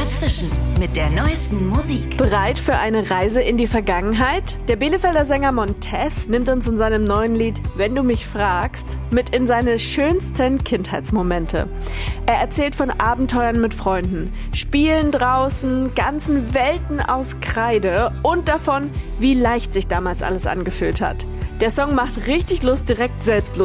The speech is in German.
dazwischen mit der neuesten Musik. Bereit für eine Reise in die Vergangenheit? Der Bielefelder Sänger Montez nimmt uns in seinem neuen Lied Wenn du mich fragst mit in seine schönsten Kindheitsmomente. Er erzählt von Abenteuern mit Freunden, Spielen draußen, ganzen Welten aus Kreide und davon, wie leicht sich damals alles angefühlt hat. Der Song macht richtig Lust, direkt selbstlos